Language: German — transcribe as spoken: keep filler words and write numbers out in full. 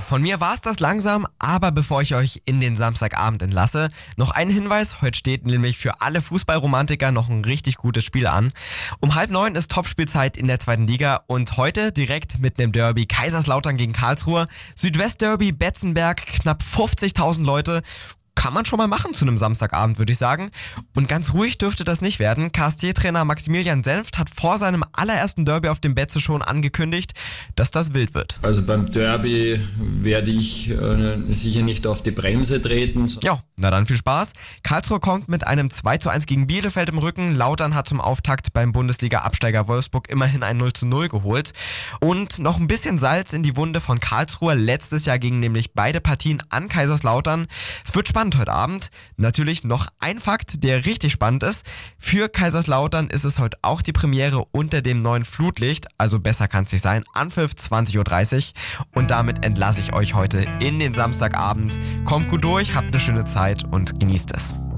von mir war es das langsam, aber bevor ich euch in den Samstagabend entlasse, noch ein Hinweis. Heute steht nämlich für alle Fußballromantiker noch ein richtig gutes Spiel an. Um halb neun ist Topspielzeit in der zweiten Liga und heute direkt mit einem Derby Kaiserslautern gegen Karlsruhe. Südwestderby Betzenberg, knapp fünfzigtausend Leute. Kann man schon mal machen zu einem Samstagabend, würde ich sagen. Und ganz ruhig dürfte das nicht werden. K S C-Trainer Maximilian Senft hat vor seinem allerersten Derby auf dem Betze schon angekündigt, dass das wild wird. Also beim Derby werde ich äh, sicher nicht auf die Bremse treten. Ja, na dann viel Spaß. Karlsruhe kommt mit einem zwei zu eins gegen Bielefeld im Rücken. Lautern hat zum Auftakt beim Bundesliga-Absteiger Wolfsburg immerhin ein null zu null geholt. Und noch ein bisschen Salz in die Wunde von Karlsruhe. Letztes Jahr gingen nämlich beide Partien an Kaiserslautern. Es wird spannend heute Abend. Natürlich noch ein Fakt, der richtig spannend ist. Für Kaiserslautern ist es heute auch die Premiere unter dem neuen Flutlicht. Also besser kann es nicht sein. Anpfiff zwanzig Uhr dreißig. Und damit entlasse ich euch heute in den Samstagabend. Kommt gut durch, habt eine schöne Zeit und genießt es.